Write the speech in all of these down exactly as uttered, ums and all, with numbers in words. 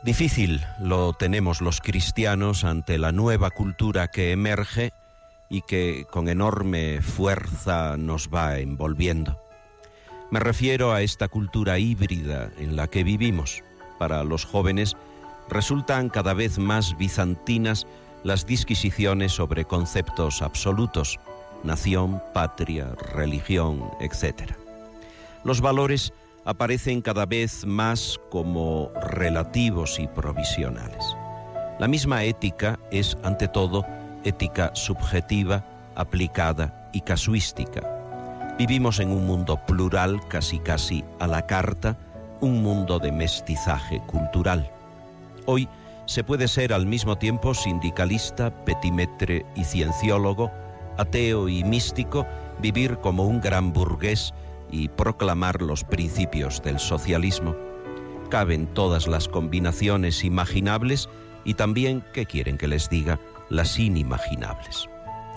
Difícil lo tenemos los cristianos ante la nueva cultura que emerge y que con enorme fuerza nos va envolviendo. Me refiero a esta cultura híbrida en la que vivimos. Para los jóvenes resultan cada vez más bizantinas las disquisiciones sobre conceptos absolutos, nación, patria, religión, etcétera. Los valores aparecen cada vez más como relativos y provisionales. La misma ética es, ante todo, ética subjetiva, aplicada y casuística. Vivimos en un mundo plural, casi casi a la carta, un mundo de mestizaje cultural. Hoy se puede ser al mismo tiempo sindicalista, petimetre y cienciólogo, ateo y místico, vivir como un gran burgués y proclamar los principios del socialismo. Caben todas las combinaciones imaginables y también, ¿qué quieren que les diga?, las inimaginables.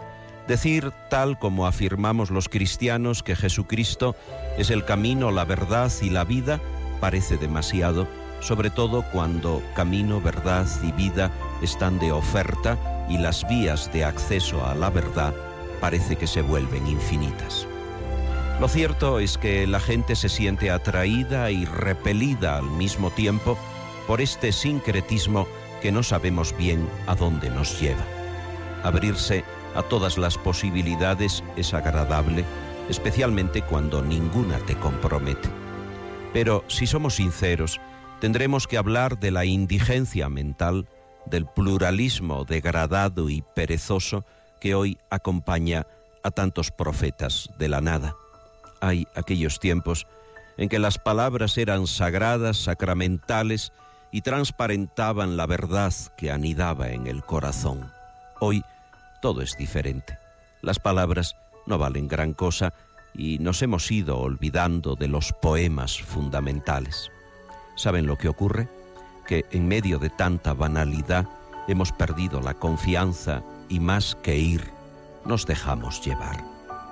Decir, tal como afirmamos los cristianos, que Jesucristo es el camino, la verdad y la vida, parece demasiado, sobre todo cuando camino, verdad y vida están de oferta y las vías de acceso a la verdad parece que se vuelven infinitas. Lo cierto es que la gente se siente atraída y repelida al mismo tiempo por este sincretismo que no sabemos bien a dónde nos lleva. Abrirse a todas las posibilidades es agradable, especialmente cuando ninguna te compromete. Pero si somos sinceros, tendremos que hablar de la indigencia mental, del pluralismo degradado y perezoso que hoy acompaña a tantos profetas de la nada. Hay aquellos tiempos en que las palabras eran sagradas, sacramentales y transparentaban la verdad que anidaba en el corazón. Hoy todo es diferente. Las palabras no valen gran cosa y nos hemos ido olvidando de los poemas fundamentales. ¿Saben lo que ocurre? Que en medio de tanta banalidad hemos perdido la confianza y más que ir, nos dejamos llevar.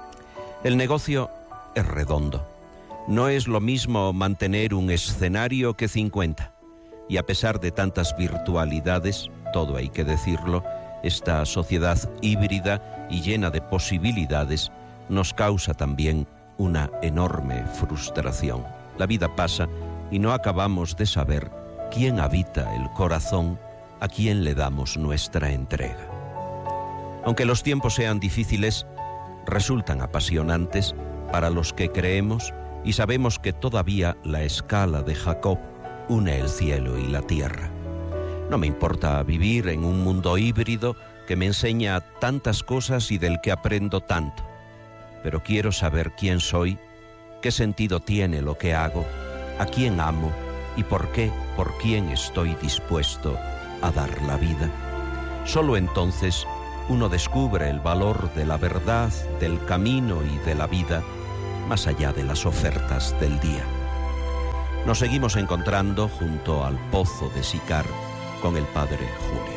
El negocio es redondo. No es lo mismo mantener un escenario que cincuenta. Y a pesar de tantas virtualidades, todo hay que decirlo, esta sociedad híbrida y llena de posibilidades nos causa también una enorme frustración. La vida pasa y no acabamos de saber quién habita el corazón, a quién le damos nuestra entrega. Aunque los tiempos sean difíciles, resultan apasionantes para los que creemos y sabemos que todavía la escala de Jacob une el cielo y la tierra. No me importa vivir en un mundo híbrido que me enseña tantas cosas y del que aprendo tanto, pero quiero saber quién soy, qué sentido tiene lo que hago, a quién amo y por qué, por quién estoy dispuesto a dar la vida. Solo entonces uno descubre el valor de la verdad, del camino y de la vida, más allá de las ofertas del día. Nos seguimos encontrando junto al pozo de Sicar con el padre Julio.